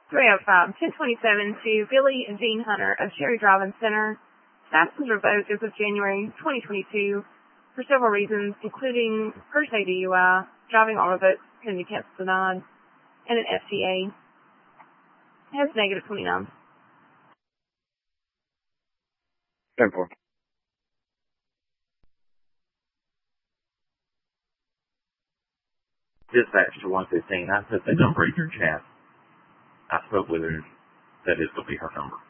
305-1027 to Billy and Jean Hunter of Cherry Drive-In Center. Status was revoked as of January 2022 for several reasons, including per se DUI, driving on revoked, pending cancel denied, and an FTA. It has negative 29. 10-4. Dispatch to 115. I put the number in your chat. I spoke with her. That is to be her number.